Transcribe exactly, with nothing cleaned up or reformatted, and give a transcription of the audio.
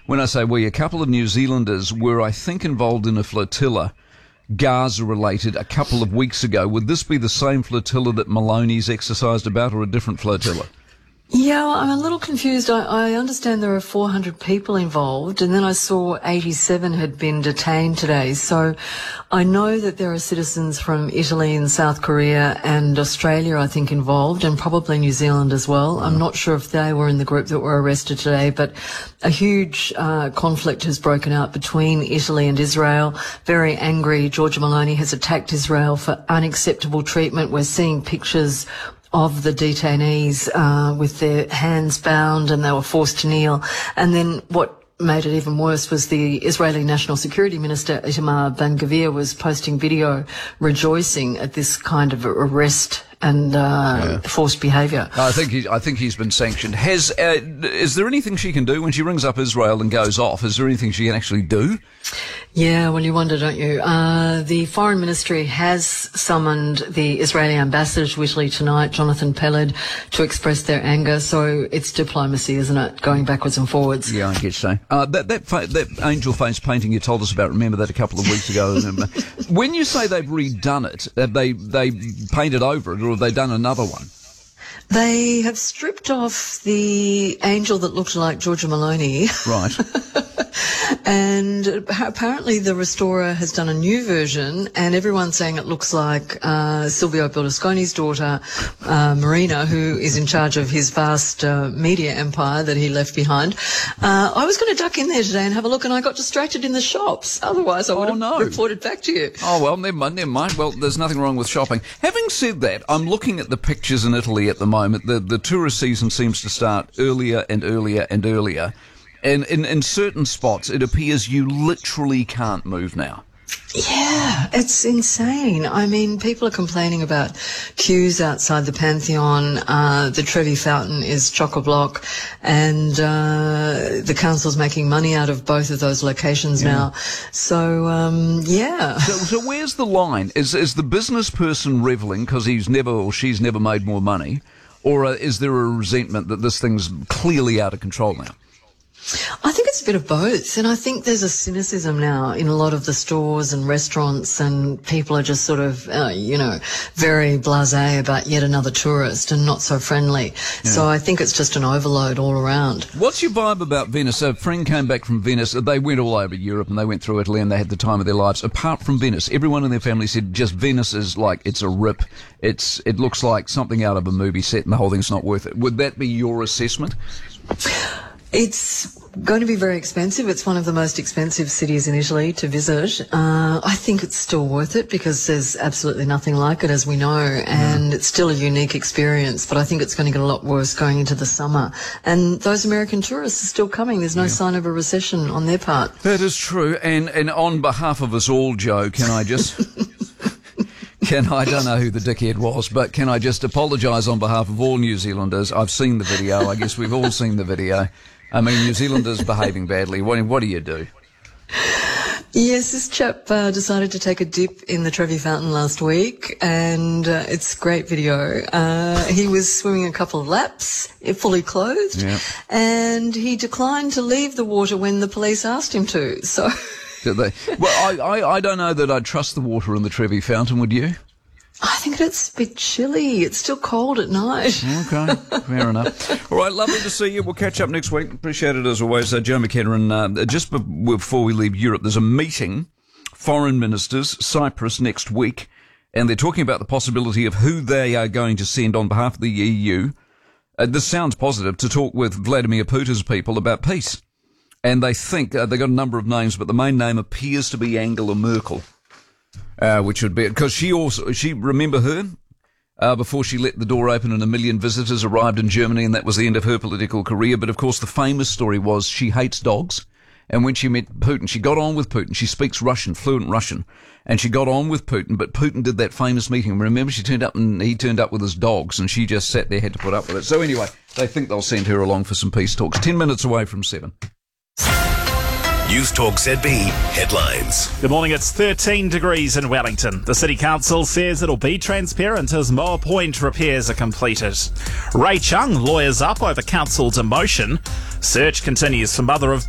when I say we, a couple of New Zealanders were, I think, involved in a flotilla, Gaza-related, a couple of weeks ago. Would this be the same flotilla that Maloney's exercised about, or a different flotilla? Yeah, well, I'm a little confused. I, I understand there are four hundred people involved, and then I saw eighty-seven had been detained today. So I know that there are citizens from Italy and South Korea and Australia, I think, involved, and probably New Zealand as well. Mm. I'm not sure if they were in the group that were arrested today, but a huge uh, conflict has broken out between Italy and Israel. Very angry. Giorgia Meloni has attacked Israel for unacceptable treatment. We're seeing pictures of the detainees uh, with their hands bound, and they were forced to kneel. And then what made it even worse was the Israeli National Security Minister Itamar Ben-Gvir was posting video rejoicing at this kind of arrest and uh, yeah. forced behaviour. I think he, I think he's been sanctioned. Has uh, is there anything she can do when she rings up Israel and goes off? Is there anything she can actually do? Yeah, well, you wonder, don't you? Uh, the Foreign Ministry has summoned the Israeli ambassador to Italy tonight, Jonathan Peled, to express their anger. So it's diplomacy, isn't it? Going backwards and forwards. Yeah, I guess so. Uh, that that fa- that angel face painting you told us about, remember that a couple of weeks ago? When you say they've redone it, have they they painted over it, or have they done another one? They have stripped off the angel that looked like Giorgia Meloni. Right. And apparently the restorer has done a new version, and everyone's saying it looks like uh, Silvio Berlusconi's daughter, uh, Marina, who is in charge of his vast uh, media empire that he left behind. Uh, I was going to duck in there today and have a look, and I got distracted in the shops. Otherwise, I would oh, have no. reported back to you. Oh, well, never mind, never mind. Well, there's nothing wrong with shopping. Having said that, I'm looking at the pictures in Italy at the moment. The, the tourist season seems to start earlier and earlier and earlier. And in, in certain spots, it appears you literally can't move now. Yeah, it's insane. I mean, people are complaining about queues outside the Pantheon. Uh, the Trevi Fountain is chock-a-block, and uh, the council's making money out of both of those locations yeah. now. So, um, yeah. So, so where's the line? Is is the business person revelling because he's never or she's never made more money, or uh, is there a resentment that this thing's clearly out of control now? I think it's a bit of both, and I think there's a cynicism now in a lot of the stores and restaurants, and people are just sort of, uh, you know, very blasé about yet another tourist and not so friendly. Yeah. So I think it's just an overload all around. What's your vibe about Venice? A friend came back from Venice. They went all over Europe and they went through Italy and they had the time of their lives. Apart from Venice, everyone in their family said just Venice is like, it's a rip. It's It looks like something out of a movie set and the whole thing's not worth it. Would that be your assessment? It's going to be very expensive. It's one of the most expensive cities in Italy to visit. Uh, I think it's still worth it because there's absolutely nothing like it, as we know, and mm. it's still a unique experience, but I think it's going to get a lot worse going into the summer. And those American tourists are still coming. There's no yeah. sign of a recession on their part. That is true. And, and on behalf of us all, Joe, can I just... Can I don't know who the dickhead was, but can I just apologise on behalf of all New Zealanders? I've seen the video. I guess we've all seen the video. I mean, New Zealanders behaving badly. What, what do you do? Yes, this chap uh, decided to take a dip in the Trevi Fountain last week, and uh, it's a great video. Uh, he was swimming a couple of laps, fully clothed, yeah. and he declined to leave the water when the police asked him to. So... Did they? Well, I, I, I don't know that I'd trust the water in the Trevi Fountain, would you? I think it's a bit chilly. It's still cold at night. Okay, fair enough. All right, lovely to see you. We'll catch up next week. Appreciate it as always. Uh, Joe McKenna, and uh, just before we leave Europe, there's a meeting, foreign ministers, Cyprus next week, and they're talking about the possibility of who they are going to send on behalf of the E U. Uh, this sounds positive, to talk with Vladimir Putin's people about peace. And they think, uh, they've got a number of names, but the main name appears to be Angela Merkel, uh, which would be, because she also, she, remember her, uh, before she let the door open and a million visitors arrived in Germany, and that was the end of her political career. But of course, the famous story was she hates dogs. And when she met Putin, she got on with Putin. She speaks Russian, fluent Russian. And she got on with Putin, but Putin did that famous meeting. Remember, she turned up and he turned up with his dogs, and she just sat there, had to put up with it. So anyway, they think they'll send her along for some peace talks. Ten minutes away from seven. News Talk Z B headlines. Good morning. It's thirteen degrees in Wellington. The City Council says it'll be transparent as Moa Point repairs are completed. Ray Chung lawyers up over council demotion. Search continues for mother of